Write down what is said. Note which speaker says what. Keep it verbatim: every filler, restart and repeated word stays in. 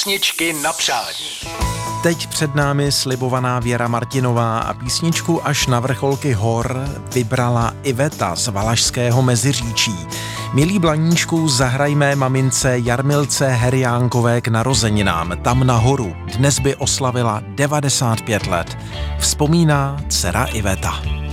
Speaker 1: Písničky na přání.
Speaker 2: Teď před námi slibovaná Věra Martinová a písničku Až na vrcholky hor vybrala Iveta z Valašského Meziříčí. Milí Blaníčku, zahrajme mamince Jarmilce Heriánkové k narozeninám tam nahoru. Dnes by oslavila devadesát pět let. Vzpomíná dcera Iveta.